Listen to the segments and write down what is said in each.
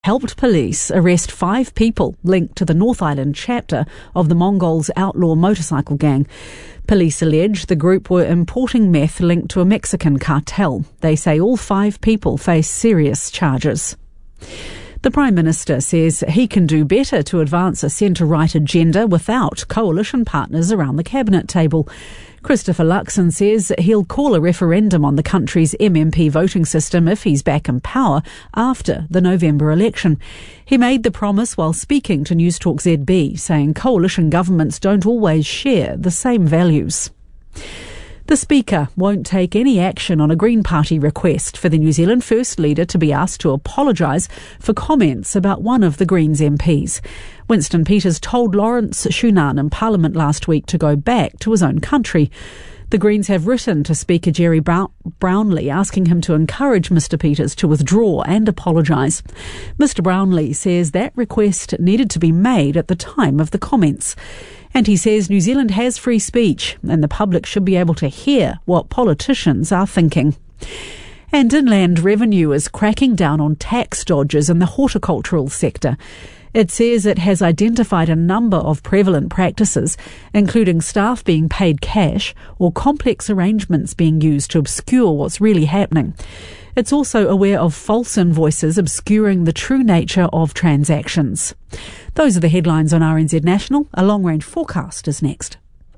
helped police arrest 5 people linked to the North Island chapter of the Mongols outlaw motorcycle gang. Police allege the group were importing meth linked to a Mexican cartel. They say all 5 people face serious charges. The Prime Minister says he can do better to advance a centre-right agenda without coalition partners around the cabinet table. Christopher Luxon says he'll call a referendum on the country's MMP voting system if he's back in power after the November election. He made the promise while speaking to Newstalk ZB, saying coalition governments don't always share the same values. The Speaker won't take any action on a Green Party request for the New Zealand First Leader to be asked to apologise for comments about one of the Greens MPs. Winston Peters told Lawrence Shunan in Parliament last week to go back to his own country. The Greens have written to Speaker Jerry Brownlee asking him to encourage Mr Peters to withdraw and apologise. Mr Brownlee says that request needed to be made at the time of the comments. And he says New Zealand has free speech and the public should be able to hear what politicians are thinking. And Inland Revenue is cracking down on tax dodgers in the horticultural sector. It says it has identified a number of prevalent practices, including staff being paid cash or complex arrangements being used to obscure what's really happening. It's also aware of false invoices obscuring the true nature of transactions. Those are the headlines on RNZ National. A long-range forecast is next.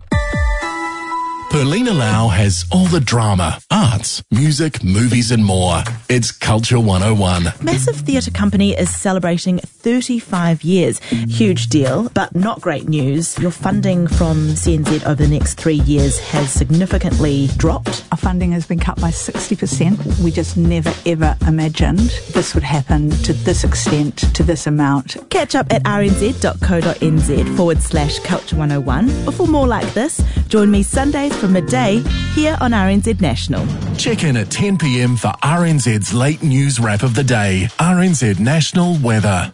Perlina Lau has all the drama, arts, music, movies and more. It's Culture 101. Massive theatre company is celebrating 35 years. Huge deal, but not great news. Your funding from CNZ over the next 3 years has significantly dropped. Our funding has been cut by 60%. We just never ever imagined this would happen to this extent, to this amount. Catch up at rnz.co.nz/Culture 101. For more like this, join me Sundays from midday here on RNZ National. Check in at 10 p.m. for RNZ's late news wrap of the day. RNZ National Weather.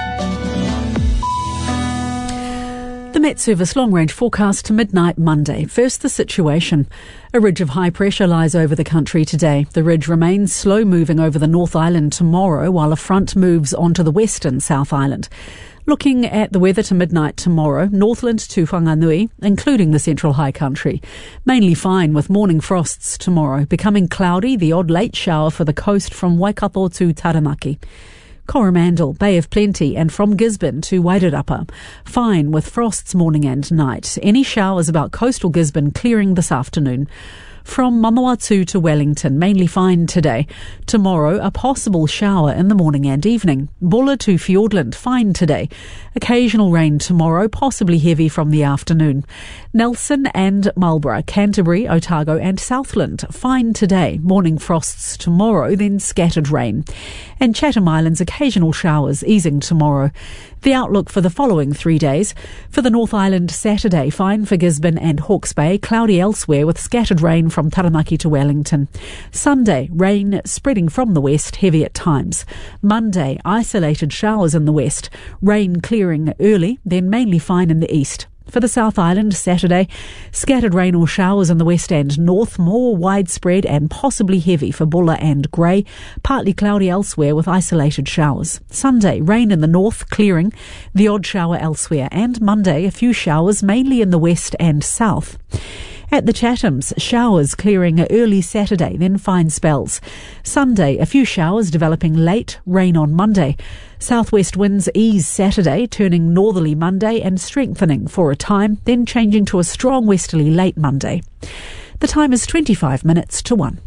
The Met Service long-range forecast to midnight Monday. First, the situation. A ridge of high pressure lies over the country today. The ridge remains slow-moving over the North Island tomorrow, while a front moves onto the western South Island. Looking at the weather to midnight tomorrow, Northland to Whanganui, including the Central High Country. Mainly fine with morning frosts tomorrow, becoming cloudy, the odd late shower for the coast from Waikato to Taranaki. Coromandel, Bay of Plenty and from Gisborne to Wairarapa. Fine with frosts morning and night. Any showers about coastal Gisborne clearing this afternoon. From Manawatu to Wellington, mainly fine today. Tomorrow, a possible shower in the morning and evening. Bulla to Fiordland, fine today. Occasional rain tomorrow, possibly heavy from the afternoon. Nelson and Marlborough, Canterbury, Otago and Southland, fine today. Morning frosts tomorrow, then scattered rain. And Chatham Islands, occasional showers, easing tomorrow. The outlook for the following 3 days. For the North Island, Saturday, fine for Gisborne and Hawke's Bay, cloudy elsewhere with scattered rain from Taranaki to Wellington. Sunday, rain spreading from the west, heavy at times. Monday, isolated showers in the west, rain clearing early, then mainly fine in the east. For the South Island, Saturday, scattered rain or showers in the west and north, more widespread and possibly heavy for Bulla and Grey, partly cloudy elsewhere with isolated showers. Sunday, rain in the north, clearing, the odd shower elsewhere, and Monday, a few showers mainly in the west and south. At the Chathams, showers clearing early Saturday, then fine spells. Sunday, a few showers developing late, rain on Monday. Southwest winds ease Saturday, turning northerly Monday and strengthening for a time, then changing to a strong westerly late Monday. The time is 25 minutes to 1.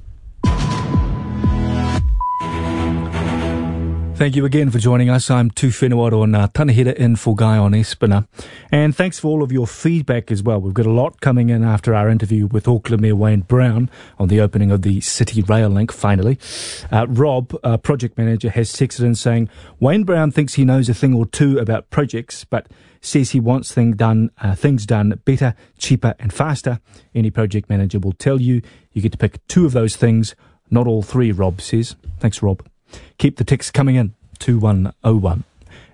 Thank you again for joining us. I'm Tu Whenua Tanahira in for Guy on Espina. And thanks for all of your feedback as well. We've got a lot coming in after our interview with Auckland Mayor Wayne Brown on the opening of the City Rail Link, finally. Rob, project manager, has texted in saying, Wayne Brown thinks he knows a thing or two about projects, but says he wants things done better, cheaper and faster. Any project manager will tell you get to pick 2 of those things, not all 3, Rob says. Thanks, Rob. Keep the texts coming in, 2101.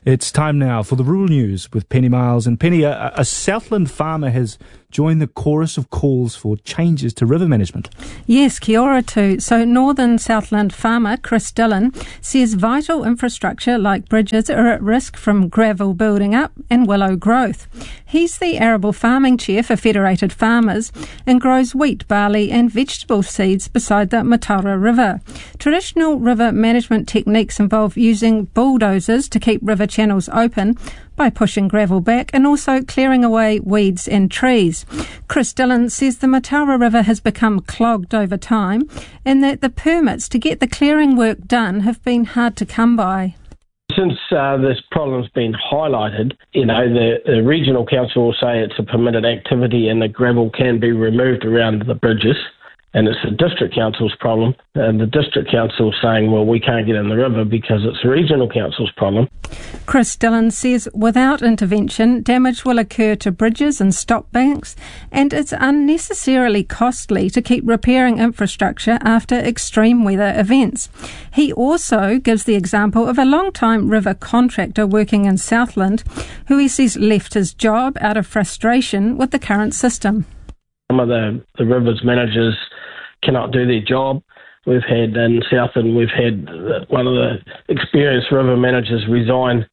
It's time now for the Rural News with Penny Miles. And Penny, a Southland farmer has joined the chorus of calls for changes to river management. Yes, kia ora too. So Northern Southland farmer Chris Dillon says vital infrastructure like bridges are at risk from gravel building up and willow growth. He's the arable farming chair for Federated Farmers and grows wheat, barley and vegetable seeds beside the Mataura River. Traditional river management techniques involve using bulldozers to keep river channels open by pushing gravel back and also clearing away weeds and trees. Chris Dillon says the Mataura River has become clogged over time and that the permits to get the clearing work done have been hard to come by. Since this problem's been highlighted, the regional council will say it's a permitted activity and the gravel can be removed around the bridges. And it's the district council's problem. And the district council is saying, well, we can't get in the river because it's the regional council's problem. Chris Dillon says without intervention, damage will occur to bridges and stop banks, and it's unnecessarily costly to keep repairing infrastructure after extreme weather events. He also gives the example of a long-time river contractor working in Southland, who he says left his job out of frustration with the current system. Some of the rivers managers cannot do their job. We've had in Southland, one of the experienced river managers resign.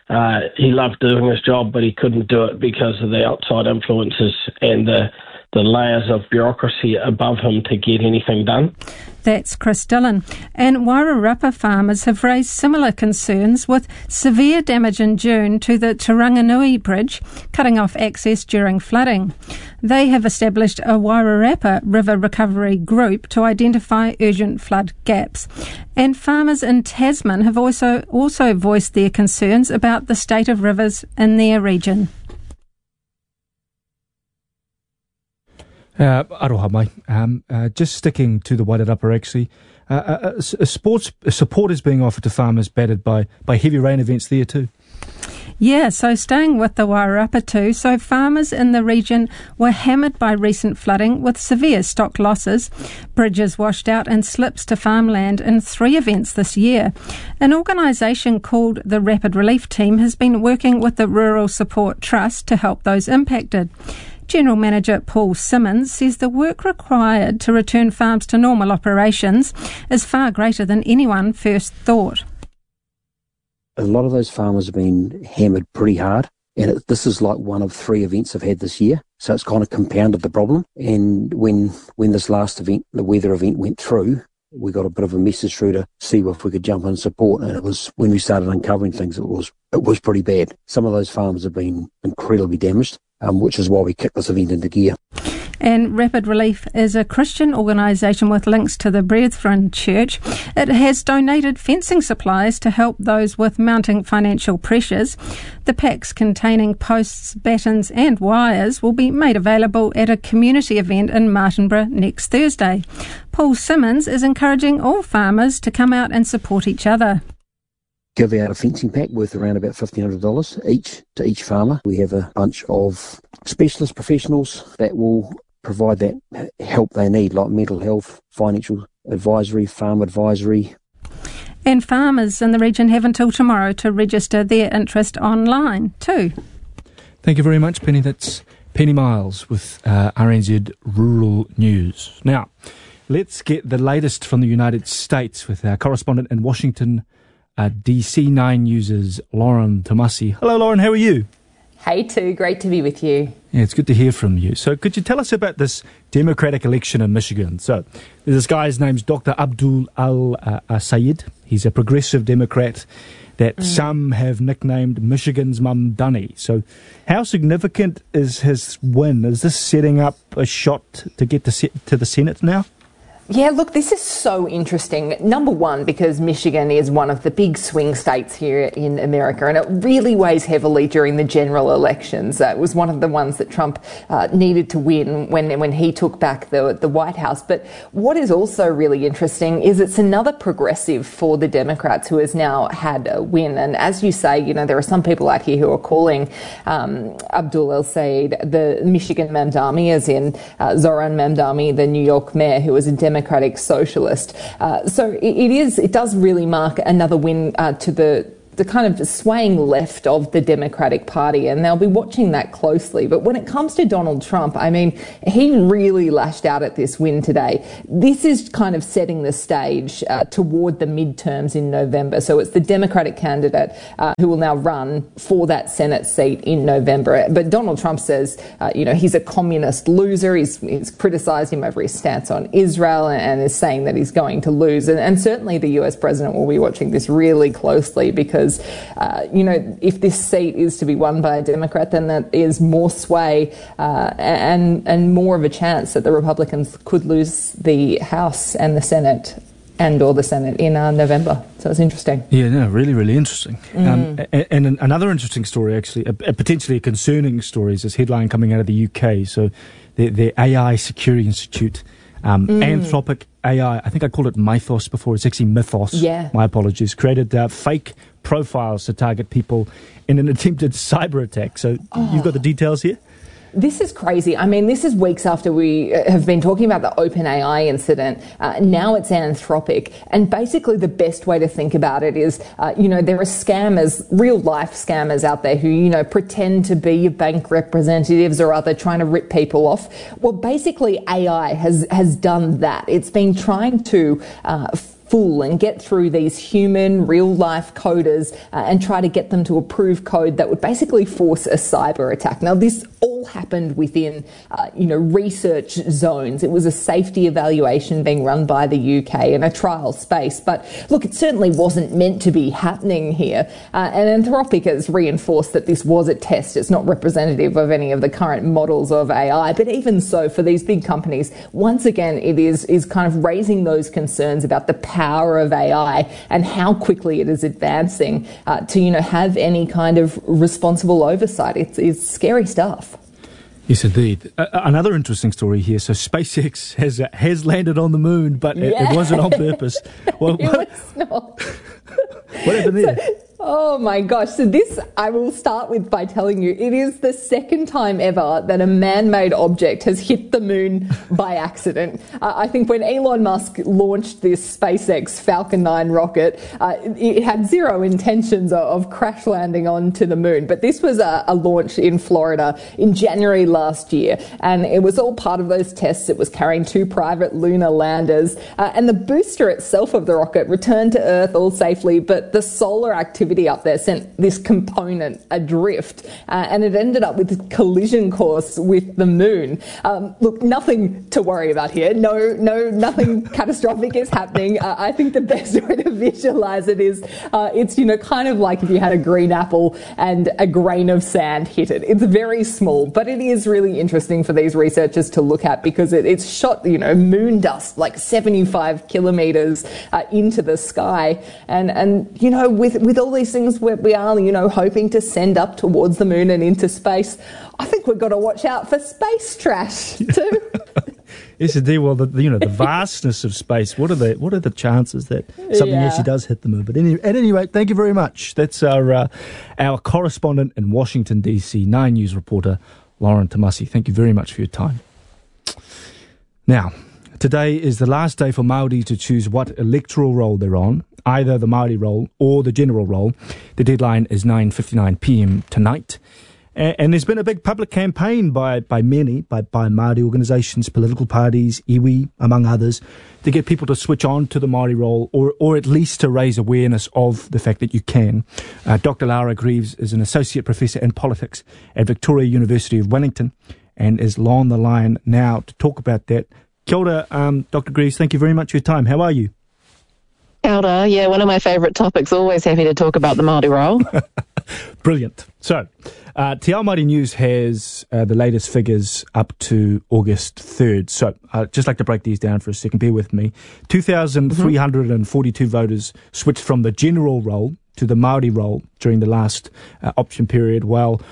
He loved doing his job, but he couldn't do it because of the outside influences and the layers of bureaucracy above him to get anything done. That's Chris Dillon. And Wairarapa farmers have raised similar concerns with severe damage in June to the Taranganui Bridge, cutting off access during flooding. They have established a Wairarapa River Recovery Group to identify urgent flood gaps. And farmers in Tasman have also voiced their concerns about the state of rivers in their region. Aroha mai. Just sticking to the Wairarapa actually, sports support is being offered to farmers battered by heavy rain events there too. Yeah, so staying with the Wairarapa too, so farmers in the region were hammered by recent flooding with severe stock losses, bridges washed out and slips to farmland in 3 events this year. An organisation called the Rapid Relief Team has been working with the Rural Support Trust to help those impacted. General Manager Paul Simmons says the work required to return farms to normal operations is far greater than anyone first thought. A lot of those farmers have been hammered pretty hard, and this is like one of 3 events I've had this year, so it's kind of compounded the problem. And when this last event, the weather event, went through, we got a bit of a message through to see if we could jump in and support, and it was when we started uncovering things, it was pretty bad. Some of those farms have been incredibly damaged, which is why we kicked this event into gear. And Rapid Relief is a Christian organisation with links to the Brethren Church. It has donated fencing supplies to help those with mounting financial pressures. The packs containing posts, battens and wires will be made available at a community event in Martinborough next Thursday. Paul Simmons is encouraging all farmers to come out and support each other. Give out a fencing pack worth around about $1,500 each to each farmer. We have a bunch of specialist professionals that will provide that help they need, like mental health, financial advisory, farm advisory. And farmers in the region have until tomorrow to register their interest online too. Thank you very much, Penny. That's Penny Miles with RNZ Rural News. Now, let's get the latest from the United States with our correspondent in Washington, DC9 News' Lauren Tomasi. Hello, Lauren. How are you? Hey, too. Great to be with you. Yeah, it's good to hear from you. So could you tell us about this Democratic election in Michigan? So this guy's name's Dr. Abdul Al-Sayed. He's a progressive Democrat that some have nicknamed Michigan's Mum Dunny. So how significant is his win? Is this setting up a shot to get to the Senate now? Yeah, look, this is so interesting. Number one, because Michigan is one of the big swing states here in America, and it really weighs heavily during the general elections. It was one of the ones that Trump needed to win when he took back the White House. But what is also really interesting is it's another progressive for the Democrats who has now had a win. And as you say, you know, there are some people out here who are calling Abdul El-Sayed the Michigan Mamdani, as in Zoran Mamdani, the New York mayor, who was a Democratic socialist. So it does really mark another win to the the kind of swaying left of the Democratic Party, and they'll be watching that closely. But when it comes to Donald Trump, I mean, he really lashed out at this win today. This is kind of setting the stage toward the midterms in November. So it's the Democratic candidate who will now run for that Senate seat in November. But Donald Trump says, he's a communist loser. He's criticised him over his stance on Israel and is saying that he's going to lose. And certainly the US president will be watching this really closely because, if this seat is to be won by a Democrat, then that is more sway and more of a chance that the Republicans could lose the House and the Senate or the Senate in November. So it's interesting. Yeah, no, really, really interesting. And another interesting story, actually, potentially a concerning story, is this headline coming out of the UK. So the AI Security Institute, Anthropic AI, I think I called it Mythos before, it's actually Mythos. Yeah. My apologies. Created fake profiles to target people in an attempted cyber attack. So you've got the details here? This is crazy. I mean, this is weeks after we have been talking about the OpenAI incident. Now it's Anthropic. And basically the best way to think about it is, there are scammers, real life scammers out there who, pretend to be bank representatives or other trying to rip people off. Well, basically AI has done that. It's been trying to fool and get through these human, real-life coders and try to get them to approve code that would basically force a cyber attack. Now, this all happened within, research zones. It was a safety evaluation being run by the UK in a trial space. But look, it certainly wasn't meant to be happening here. And Anthropic has reinforced that this was a test. It's not representative of any of the current models of AI. But even so, for these big companies, once again, it is kind of raising those concerns about the power of AI and how quickly it is advancing to have any kind of responsible oversight. It's scary stuff. Yes, indeed. Another interesting story here. So SpaceX has landed on the moon, but it wasn't on purpose. Well, it was not. What happened there? Oh my gosh. So this, I will start with by telling you, it is the second time ever that a man-made object has hit the moon by accident. I think when Elon Musk launched this SpaceX Falcon 9 rocket, it had zero intentions of crash landing onto the moon. But this was a launch in Florida in January last year. And it was all part of those tests. It was carrying 2 private lunar landers. And the booster itself of the rocket returned to Earth all safely, but the solar activity up there sent this component adrift, and it ended up with a collision course with the moon. Look, nothing to worry about here. Nothing catastrophic is happening. I think the best way to visualize it is it's kind of like if you had a green apple and a grain of sand hit it. It's very small, but it is really interesting for these researchers to look at because it's shot moon dust like 75 kilometers into the sky, and with all these things we are, hoping to send up towards the moon and into space, I think we've got to watch out for space trash too. Yes, indeed. Well, the vastness of space. What are the chances that something actually does hit the moon? But at any rate, thank you very much. That's our correspondent in Washington DC, 9 News reporter Lauren Tomasi. Thank you very much for your time. Now, today is the last day for Māori to choose what electoral roll they're on, either the Māori roll or the general roll. The deadline is 9:59 p.m. tonight. And there's been a big public campaign by many Māori organisations, political parties, iwi, among others, to get people to switch on to the Māori roll or at least to raise awareness of the fact that you can. Dr. Laura Greaves is an associate professor in politics at Victoria University of Wellington and is on the line now to talk about that. Kia ora, Dr. Greaves, thank you very much for your time. How are you? Kia ora. Yeah, one of my favourite topics. Always happy to talk about the Māori roll. Brilliant. So, Te Ao Māori News has the latest figures up to August 3rd. So, I'd just like to break these down for a second. Bear with me. 2,342 voters switched from the general roll to the Māori roll during the last option period, while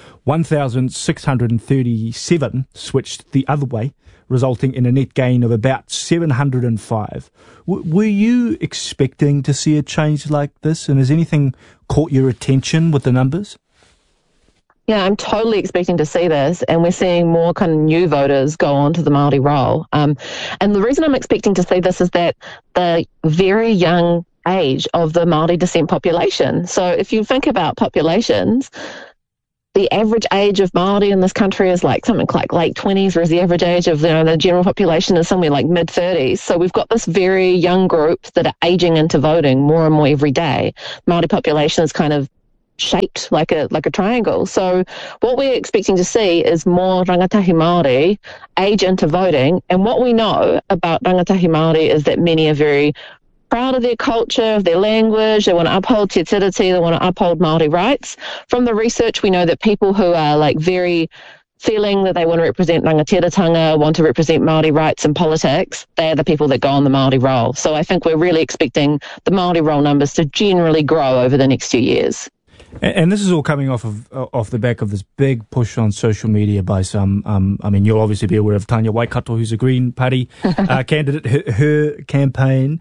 1,637 switched the other way, resulting in a net gain of about 705. Were you expecting to see a change like this? And has anything caught your attention with the numbers? Yeah, I'm totally expecting to see this, and we're seeing more kind of new voters go on to the Māori roll. And the reason I'm expecting to see this is that the very young age of the Māori descent population. So if you think about populations, the average age of Māori in this country is like something like late 20s, whereas the average age of the general population is somewhere like mid-30s. So we've got this very young group that are aging into voting more and more every day. Māori population is kind of shaped like a triangle. So what we're expecting to see is more rangatahi Māori age into voting. And what we know about rangatahi Māori is that many are very proud of their culture, of their language. They want to uphold te tiriti, they want to uphold Māori rights. From the research, we know that people who are like very feeling that they want to represent rangatiratanga, want to represent Māori rights in politics, they are the people that go on the Māori roll. So I think we're really expecting the Māori roll numbers to generally grow over the next few years. And this is all coming off the back of this big push on social media by some, I mean, you'll obviously be aware of Tanya Waikato, who's a Green Party candidate, her campaign.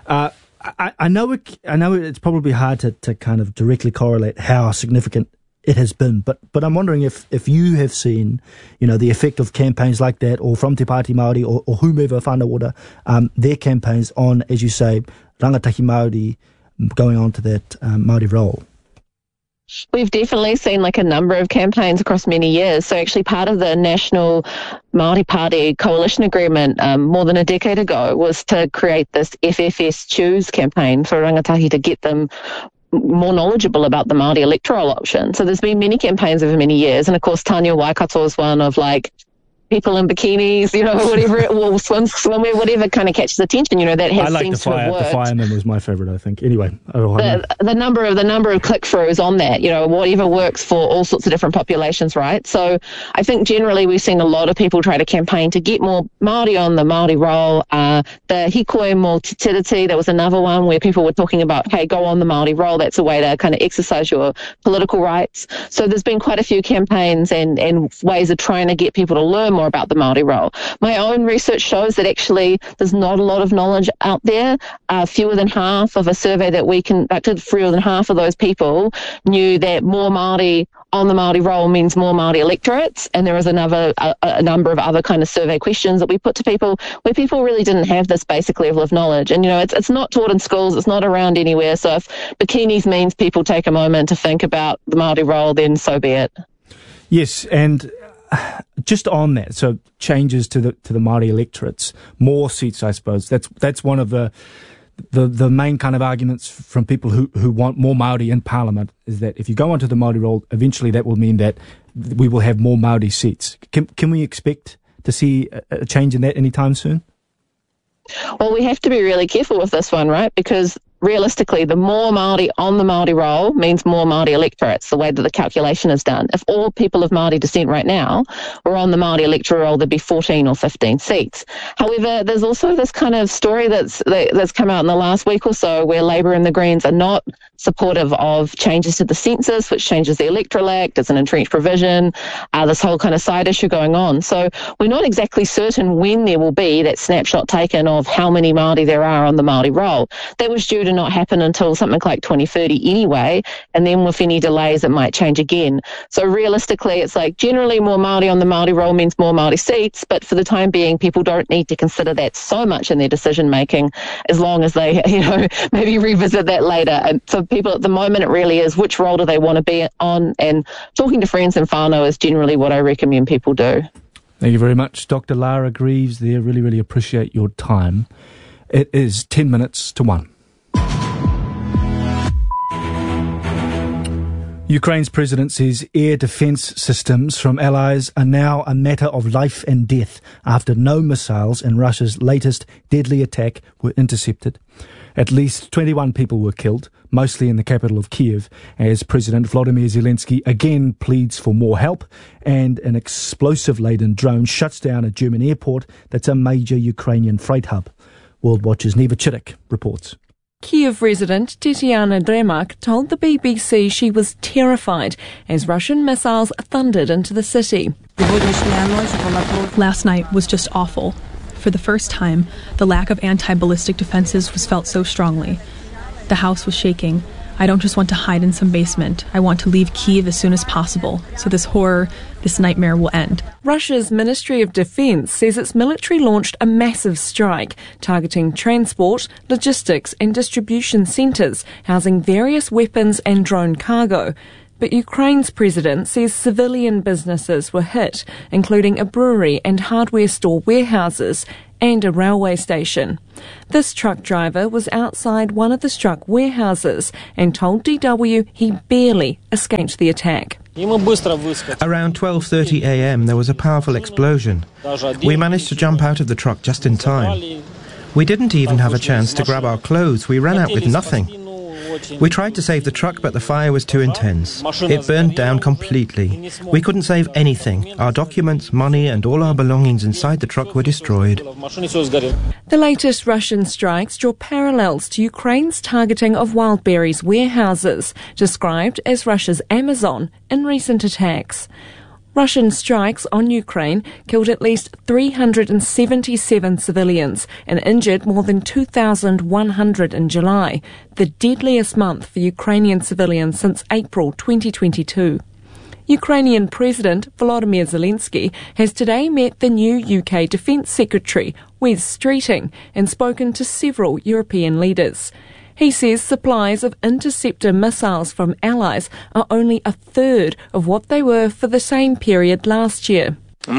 I know it's probably hard to kind of directly correlate how significant it has been, but I'm wondering if you have seen, the effect of campaigns like that, or from Te Pāti Māori or whomever, whānau ora, their campaigns on, as you say, rangatahi Māori going on to that Māori role. We've definitely seen like a number of campaigns across many years. So actually part of the National Māori Party Coalition Agreement more than a decade ago was to create this FFS Choose campaign for rangatahi to get them more knowledgeable about the Māori electoral option. So there's been many campaigns over many years. And of course, Tanya Waikato is one of like people in bikinis, whatever, or swimwear, whatever kind of catches attention, that has seems to have worked. The fireman was my favourite, I think. Anyway, the number of click-throughs on that, whatever works for all sorts of different populations, right? So I think generally we've seen a lot of people try to campaign to get more Māori on the Māori roll. The Hikoi Mō Te Tiriti, that was another one where people were talking about, hey, go on the Māori roll. That's a way to kind of exercise your political rights. So there's been quite a few campaigns and ways of trying to get people to learn more about the Māori role. My own research shows that actually there's not a lot of knowledge out there. Fewer than half of a survey that we conducted, fewer than half of those people knew that more Māori on the Māori role means more Māori electorates. And there was a number of other kind of survey questions that we put to people where people really didn't have this basic level of knowledge. And, it's not taught in schools. It's not around anywhere. So if bikinis means people take a moment to think about the Māori role, then so be it. Yes, and just on that, so changes to the Māori electorates, more seats, I suppose. That's one of the main kind of arguments from people who want more Māori in Parliament, is that if you go onto the Māori roll, eventually that will mean that we will have more Māori seats. Can we expect to see a change in that anytime soon? Well, we have to be really careful with this one, right? Because realistically, the more Māori on the Māori roll means more Māori electorates, the way that the calculation is done. If all people of Māori descent right now were on the Māori electoral roll, there'd be 14 or 15 seats. However, there's also this kind of story that's come out in the last week or so where Labour and the Greens are not supportive of changes to the census, which changes the Electoral Act. It's an entrenched provision, this whole kind of side issue going on. So we're not exactly certain when there will be that snapshot taken of how many Māori there are on the Māori roll. That was due to not happen until something like 2030 anyway, and then with any delays it might change again. So realistically, it's like generally more Māori on the Māori roll means more Māori seats, but for the time being, people don't need to consider that so much in their decision making, as long as they, maybe revisit that later. And for people at the moment, it really is which role do they want to be on, and talking to friends and whānau is generally what I recommend people do. Thank you very much, Dr. Lara Greaves there. Really, really appreciate your time. It is 10 minutes to 1. Ukraine's president says air defence systems from allies are now a matter of life and death after no missiles in Russia's latest deadly attack were intercepted. At least 21 people were killed, mostly in the capital of Kiev, as President Volodymyr Zelensky again pleads for more help, and an explosive-laden drone shuts down a German airport that's a major Ukrainian freight hub. World Watch's Neva Chittick reports. Kiev resident Tetiana Dremak told the BBC she was terrified as Russian missiles thundered into the city. Last night was just awful. For the first time, the lack of anti-ballistic defenses was felt so strongly. The house was shaking. I don't just want to hide in some basement. I want to leave Kyiv as soon as possible, so this horror, this nightmare will end. Russia's Ministry of Defense says its military launched a massive strike targeting transport, logistics and distribution centres housing various weapons and drone cargo. But Ukraine's president says civilian businesses were hit, including a brewery and hardware store warehouses and a railway station. This truck driver was outside one of the struck warehouses and told DW he barely escaped the attack. Around 12:30 a.m. there was a powerful explosion. We managed to jump out of the truck just in time. We didn't even have a chance to grab our clothes. We ran out with nothing. We tried to save the truck, but the fire was too intense. It burned down completely. We couldn't save anything. Our documents, money and all our belongings inside the truck were destroyed. The latest Russian strikes draw parallels to Ukraine's targeting of Wildberries warehouses, described as Russia's Amazon in recent attacks. Russian strikes on Ukraine killed at least 377 civilians and injured more than 2,100 in July, the deadliest month for Ukrainian civilians since April 2022. Ukrainian President Volodymyr Zelensky has today met the new UK Defence Secretary, Wes Streeting, and spoken to several European leaders. He says supplies of interceptor missiles from allies are only a third of what they were for the same period last year. We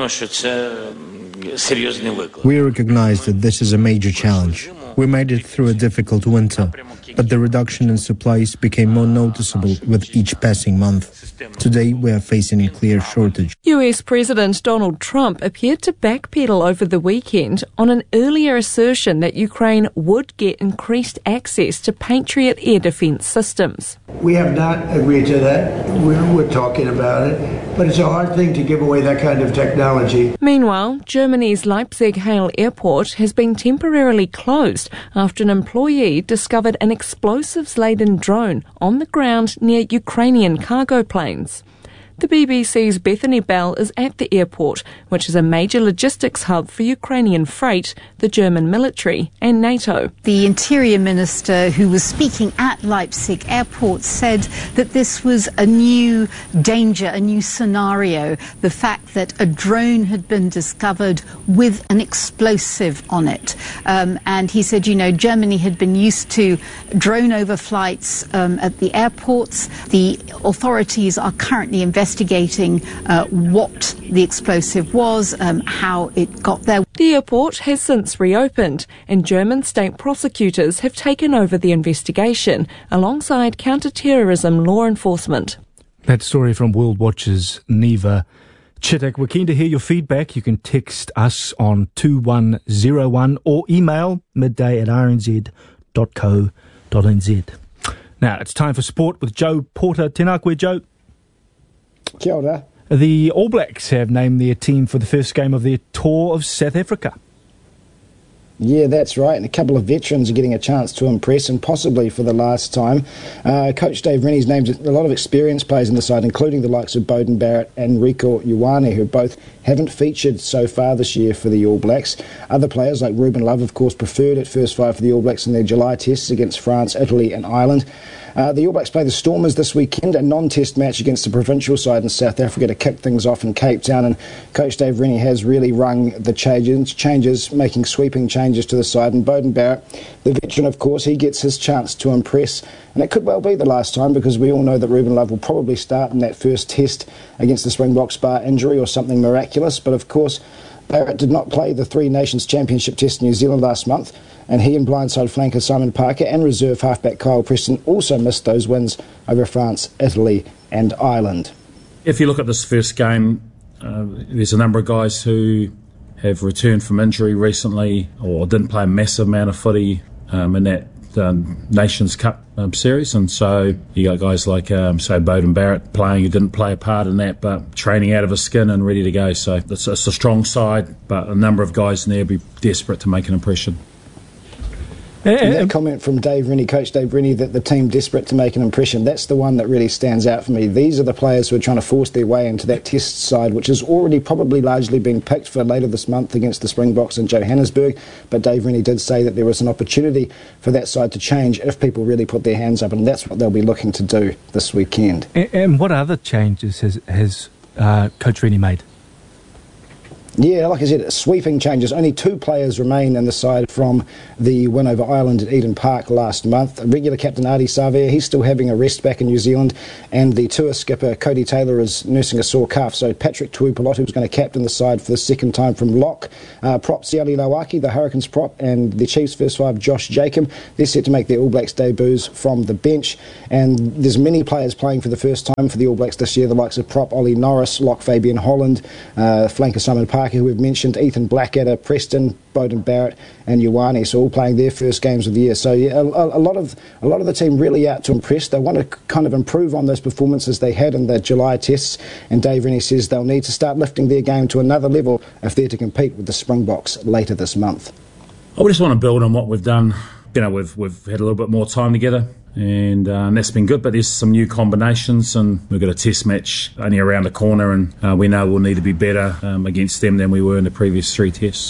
recognise that this is a major challenge. We made it through a difficult winter, but the reduction in supplies became more noticeable with each passing month. Today we are facing a clear shortage. US President Donald Trump appeared to backpedal over the weekend on an earlier assertion that Ukraine would get increased access to Patriot air defence systems. We have not agreed to that. We're talking about it, but it's a hard thing to give away that kind of technology. Meanwhile, Germany's Leipzig-Halle airport has been temporarily closed after an employee discovered an explosives-laden drone on the ground near Ukrainian cargo planes. The BBC's Bethany Bell is at the airport, which is a major logistics hub for Ukrainian freight, the German military and NATO. The Interior Minister, who was speaking at Leipzig Airport, said that this was a new danger, a new scenario, the fact that a drone had been discovered with an explosive on it. And he said, Germany had been used to drone overflights at the airports. The authorities are currently investigating what the explosive was, how it got there. The airport has since reopened, and German state prosecutors have taken over the investigation alongside counter-terrorism law enforcement. That story from World Watch's Neva Chittick. We're keen to hear your feedback. You can text us on 2101 or email midday@rnz.co.nz. Now it's time for sport with Joe Porter. Tēnā koe, Joe. Kia ora. The All Blacks have named their team for the first game of their tour of South Africa. Yeah, that's right. And a couple of veterans are getting a chance to impress, and possibly for the last time. Coach Dave Rennie's named a lot of experienced players in the side, including the likes of Beauden Barrett and Rieko Ioane, who both haven't featured so far this year for the All Blacks. Other players like Ruben Love, of course, preferred at first five for the All Blacks in their July tests against France, Italy and Ireland. The All Blacks play the Stormers this weekend, a non-test match against the provincial side in South Africa to kick things off in Cape Town, and Coach Dave Rennie has really rung the changes, making sweeping changes to the side. And Beauden Barrett, the veteran, of course, he gets his chance to impress, and it could well be the last time, because we all know that Ruben Love will probably start in that first test against the Springboks bar injury or something miraculous. But of course, Barrett did not play the Three Nations Championship test in New Zealand last month, and he and blindside flanker Simon Parker and reserve halfback Kyle Preston also missed those wins over France, Italy and Ireland. If you look at this first game, there's a number of guys who have returned from injury recently or didn't play a massive amount of footy in that Nations Cup series, and so you got guys like say Beauden Barrett playing, who didn't play a part in that but training out of his skin and ready to go. So it's a strong side, but a number of guys in there be desperate to make an impression. And that comment from Dave Rennie, Coach Dave Rennie, that the team desperate to make an impression, that's the one that really stands out for me. These are the players who are trying to force their way into that test side, which is already probably largely being picked for later this month against the Springboks in Johannesburg. But Dave Rennie did say that there was an opportunity for that side to change if people really put their hands up, and that's what they'll be looking to do this weekend. And what other changes has Coach Rennie made? Yeah, like I said, sweeping changes. Only 2 players remain in the side from the win over Ireland at Eden Park last month. Regular captain Ardie Savea, he's still having a rest back in New Zealand, and the tour skipper Cody Taylor is nursing a sore calf. So Patrick Tuipulotu is going to captain the side for the second time from lock. Prop Siali Lauaki, the Hurricanes prop, and the Chiefs first 5 Josh Jacob, they're set to make their All Blacks debuts from the bench. And there's many players playing for the first time for the All Blacks this year, the likes of prop Ollie Norris, lock Fabian Holland, flanker Simon Parker, who we've mentioned, Ethan Blackadder, Preston, Beauden Barrett and Ioane, so all playing their first games of the year. So yeah, a lot of the team really out to impress. They want to kind of improve on those performances they had in the July tests, and Dave Rennie says they'll need to start lifting their game to another level if they're to compete with the Springboks later this month. I just want to build on what we've done. You know, we've had a little bit more time together, and that's been good, but there's some new combinations, and we've got a test match only around the corner, and we know we'll need to be better against them than we were in the previous 3 tests.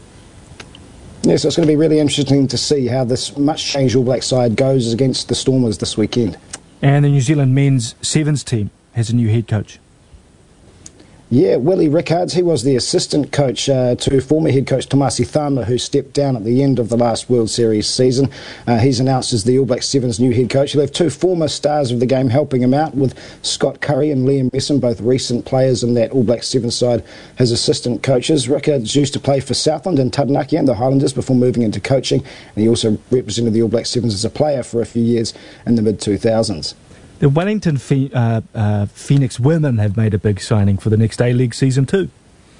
Yeah, so it's going to be really interesting to see how this much changed All Black side goes against the Stormers this weekend. And the New Zealand men's sevens team has a new head coach. Yeah, Willie Rickards, he was the assistant coach to former head coach Tomasi Thama, who stepped down at the end of the last World Series season. He's announced as the All Black Sevens new head coach. He'll have 2 former stars of the game helping him out, with Scott Curry and Liam Messon, both recent players in that All Black Sevens side, as assistant coaches. Rickards used to play for Southland and Taranaki and the Highlanders before moving into coaching, and he also represented the All Black Sevens as a player for a few years in the mid-2000s. The Wellington Phoenix women have made a big signing for the next A-League season too.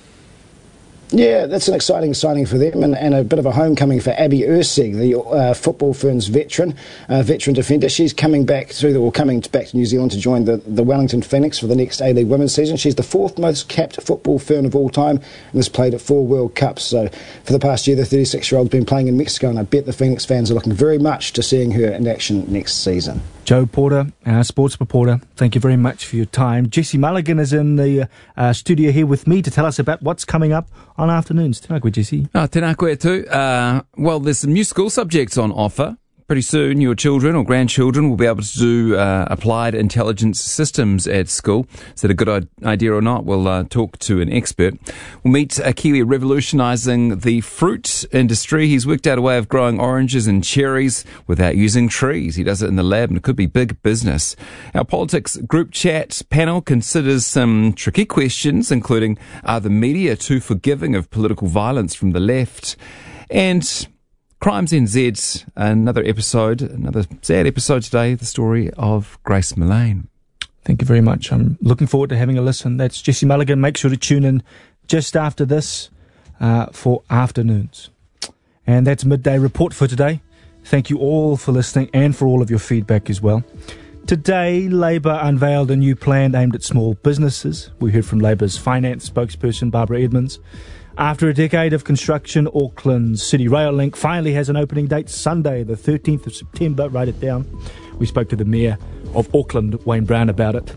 Yeah, that's an exciting signing for them, and a bit of a homecoming for Abby Ursig, the Football Ferns veteran defender. She's coming back to New Zealand to join the Wellington Phoenix for the next A-League women's season. She's the 4th most capped football Fern of all time, and has played at 4 World Cups. So for the past year, the 36-year-old's been playing in Mexico, and I bet the Phoenix fans are looking very much to seeing her in action next season. Joe Porter, our sports reporter, thank you very much for your time. Jesse Mulligan is in the studio here with me to tell us about what's coming up on afternoons. Tēnā koe, Jesse. Tēnā koe too. Well, there's some new school subjects on offer. Pretty soon, your children or grandchildren will be able to do applied intelligence systems at school. Is that a good idea or not? We'll talk to an expert. We'll meet a Kiwi revolutionising the fruit industry. He's worked out a way of growing oranges and cherries without using trees. He does it in the lab, and it could be big business. Our politics group chat panel considers some tricky questions, including, are the media too forgiving of political violence from the left? And Crimes NZ, another sad episode today, the story of Grace Millane. Thank you very much. I'm looking forward to having a listen. That's Jesse Mulligan. Make sure to tune in just after this for afternoons. And that's Midday Report for today. Thank you all for listening and for all of your feedback as well. Today, Labour unveiled a new plan aimed at small businesses. We heard from Labour's finance spokesperson, Barbara Edmonds. After a decade of construction, Auckland's City Rail Link finally has an opening date, Sunday, the 13th of September. Write it down. We spoke to the Mayor of Auckland, Wayne Brown, about it.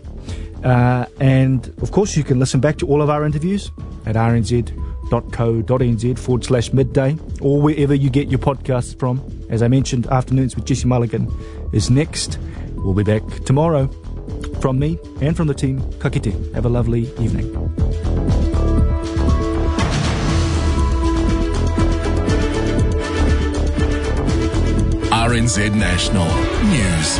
And, of course, you can listen back to all of our interviews at rnz.co.nz/midday or wherever you get your podcasts from. As I mentioned, Afternoons with Jesse Mulligan is next. We'll be back tomorrow. From me and from the team, ka kite. Have a lovely evening. RNZ National News.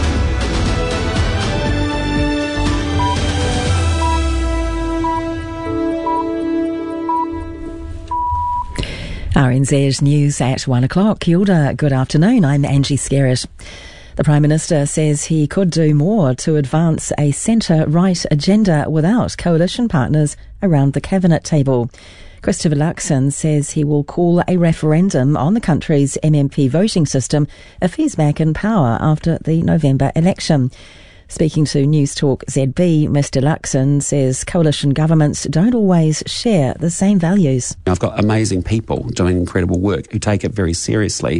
RNZ News at 1 o'clock. Kia ora, good afternoon. I'm Angie Skerritt. The Prime Minister says he could do more to advance a centre-right agenda without coalition partners around the cabinet table. Christopher Luxon says he will call a referendum on the country's MMP voting system if he's back in power after the November election. Speaking to News Talk ZB, Mr Luxon says coalition governments don't always share the same values. I've got amazing people doing incredible work who take it very seriously,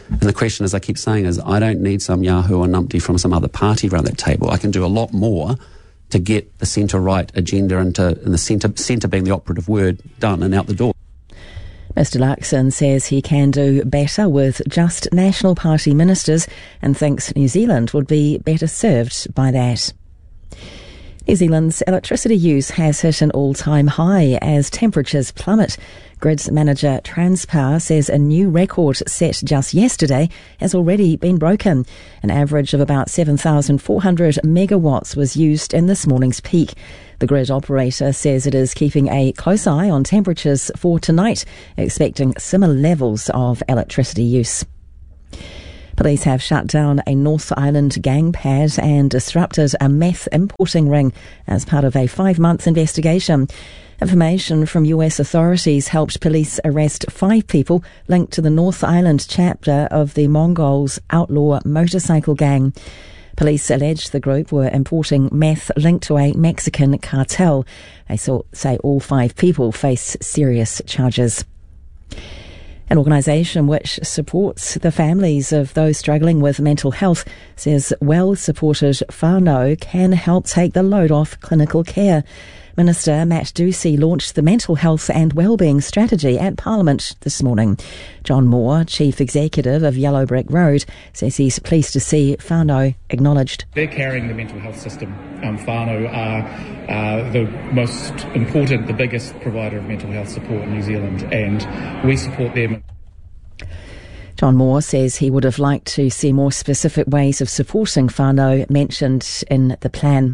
And the question, as I keep saying, is I don't need some Yahoo or numpty from some other party around that table. I can do a lot more to get the centre-right agenda and the centre being the operative word, done and out the door. Mr Luxon says he can do better with just National Party ministers and thinks New Zealand would be better served by that. New Zealand's electricity use has hit an all-time high as temperatures plummet. Grids manager Transpower says a new record set just yesterday has already been broken. An average of about 7,400 megawatts was used in this morning's peak. The grid operator says it is keeping a close eye on temperatures for tonight, expecting similar levels of electricity use. Police have shut down a North Island gang pad and disrupted a meth importing ring as part of a 5-month investigation. Information from US authorities helped police arrest 5 people linked to the North Island chapter of the Mongols outlaw motorcycle gang. Police allege the group were importing meth linked to a Mexican cartel. They say all 5 people face serious charges. An organisation which supports the families of those struggling with mental health says well-supported whānau can help take the load off clinical care. Minister Matt Ducey launched the Mental Health and Wellbeing Strategy at Parliament this morning. John Moore, Chief Executive of Yellow Brick Road, says he's pleased to see whānau acknowledged. They're carrying the mental health system. Whānau are the most important, the biggest provider of mental health support in New Zealand, and we support them. John Moore says he would have liked to see more specific ways of supporting whānau mentioned in the plan.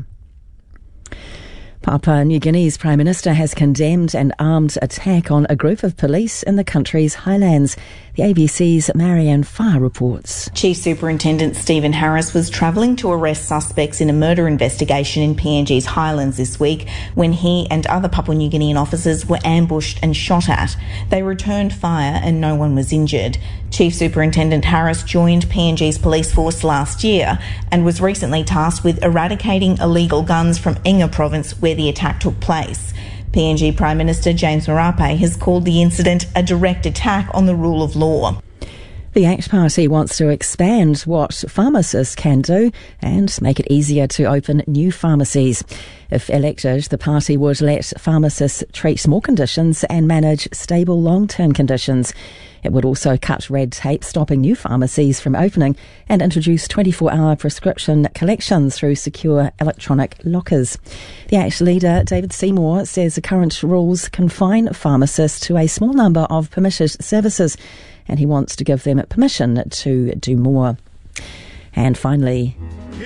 Papua New Guinea's Prime Minister has condemned an armed attack on a group of police in the country's highlands. The ABC's Marianne Farr reports. Chief Superintendent Stephen Harris was travelling to arrest suspects in a murder investigation in PNG's highlands this week when he and other Papua New Guinean officers were ambushed and shot at. They returned fire and no one was injured. Chief Superintendent Harris joined PNG's police force last year and was recently tasked with eradicating illegal guns from Inga province where the attack took place. PNG Prime Minister James Marape has called the incident a direct attack on the rule of law. The ACT Party wants to expand what pharmacists can do and make it easier to open new pharmacies. If elected, the party would let pharmacists treat more conditions and manage stable long-term conditions. It would also cut red tape, stopping new pharmacies from opening, and introduce 24-hour prescription collection through secure electronic lockers. The ACT leader, David Seymour, says the current rules confine pharmacists to a small number of permitted services, and he wants to give them permission to do more. And finally,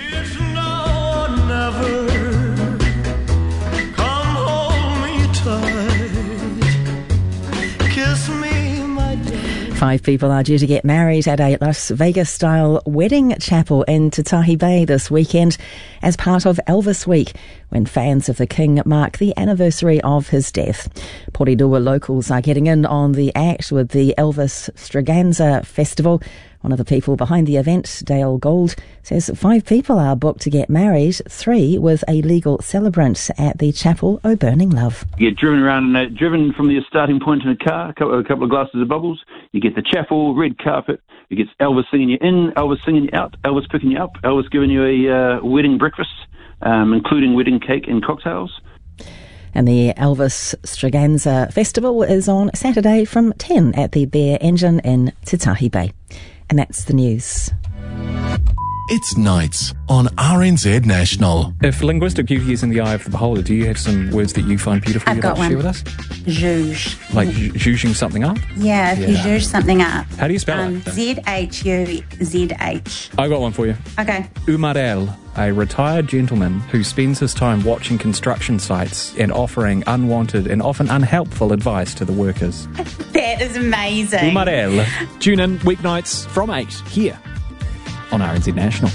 Five people are due to get married at a Las Vegas-style wedding chapel in Te Tahi Bay this weekend as part of Elvis Week, when fans of the King mark the anniversary of his death. Porirua locals are getting in on the act with the Elvis Stragaza Festival. One of the people behind the event, Dale Gold, says 5 people are booked to get married, 3 with a legal celebrant at the chapel O Burning Love. You get driven around, driven from the starting point in a car, a couple of glasses of bubbles. You get the chapel, red carpet. You get Elvis singing you in, Elvis singing you out, Elvis picking you up, Elvis giving you a wedding breakfast, including wedding cake and cocktails. And the Elvis Stragaza Festival is on Saturday from 10 at the Bear Engine in Te Tahi Bay. And that's the news. It's Nights on RNZ National. If linguistic beauty is in the eye of the beholder, do you have some words that you find beautiful you'd like to share with us? Zhuzh. Like zhuzhing something up? Yeah, if you zhuzh something up. How do you spell it? Z-H-U-Z-H. I got one for you. Okay. Umarel, a retired gentleman who spends his time watching construction sites and offering unwanted and often unhelpful advice to the workers. That is amazing. Umarel. Tune in weeknights from 8 here on RNZ National.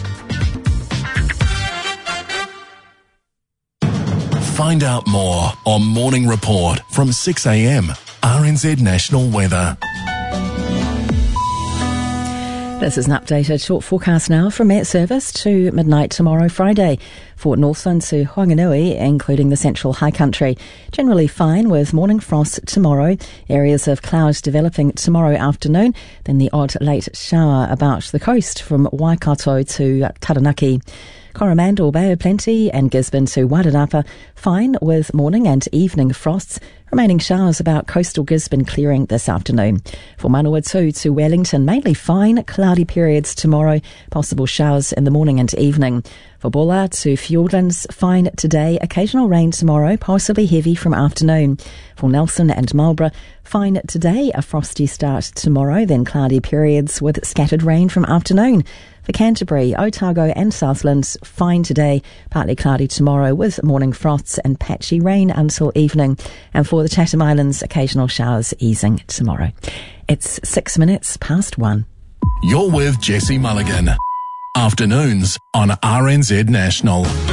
Find out more on Morning Report from 6 a.m. RNZ National Weather. This is an updated short forecast now from Met Service to midnight tomorrow, Friday. For Northland to Whanganui, including the central high country. Generally fine with morning frost tomorrow. Areas of clouds developing tomorrow afternoon. Then the odd late shower about the coast from Waikato to Taranaki. Coromandel, Bay of Plenty and Gisborne to Wairarapa, fine with morning and evening frosts. Remaining showers about coastal Gisborne clearing this afternoon. For Manawatu to Wellington, mainly fine, cloudy periods tomorrow, possible showers in the morning and evening. For Bulla to Fiordlands, fine today, occasional rain tomorrow, possibly heavy from afternoon. For Nelson and Marlborough, fine today, a frosty start tomorrow, then cloudy periods with scattered rain from afternoon. For Canterbury, Otago and Southlands, fine today, partly cloudy tomorrow with morning frosts and patchy rain until evening. And for the Chatham Islands, occasional showers easing tomorrow. It's 6 minutes past 1. You're with Jesse Mulligan. Afternoons on RNZ National.